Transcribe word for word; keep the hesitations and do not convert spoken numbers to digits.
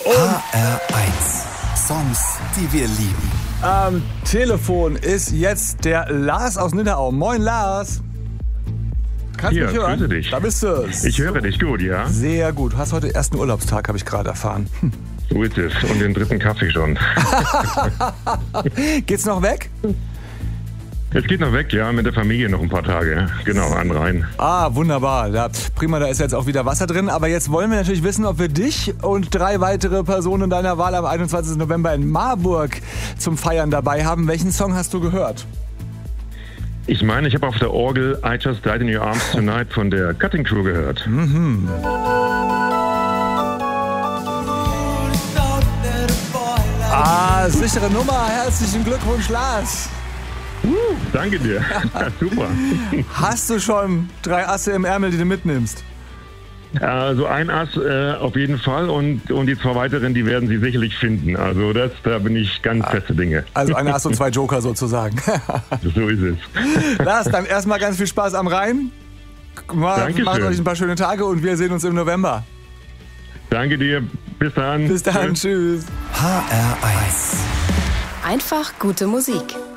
H R eins. Songs, die wir lieben. Am Telefon ist jetzt der Lars aus Nidderau. Moin Lars. Kannst du Hier, mich hören? grüße dich. Da bist du. Ich höre dich gut, ja? Sehr gut. Du hast heute ersten Urlaubstag, habe ich gerade erfahren. Hm. So ist es. Und den dritten Kaffee schon. Geht's noch weg? Es geht noch weg, ja, mit der Familie noch ein paar Tage. Genau, an Rhein. Ah, wunderbar. Ja, prima, da ist jetzt auch wieder Wasser drin. Aber jetzt wollen wir natürlich wissen, ob wir dich und drei weitere Personen deiner Wahl am einundzwanzigsten November in Marburg zum Feiern dabei haben. Welchen Song hast du gehört? Ich meine, ich habe auf der Orgel I Just Died in Your Arms Tonight von der Cutting Crew gehört. Mhm. Ah, sichere Nummer. Herzlichen Glückwunsch, Lars. Uh, danke dir. Super. Hast du schon drei Asse im Ärmel, die du mitnimmst? Also ein Ass äh, auf jeden Fall und, und die zwei weiteren, die werden Sie sicherlich finden. Also das, da bin ich ganz feste Dinge. Also ein Ass und zwei Joker sozusagen. So ist es. Lars, dann erstmal ganz viel Spaß am Rhein. Dankeschön. Macht euch ein paar schöne Tage und wir sehen uns im November. Danke dir. Bis dann. Bis dann. Tschüss. Tschüss. H R eins. Einfach gute Musik.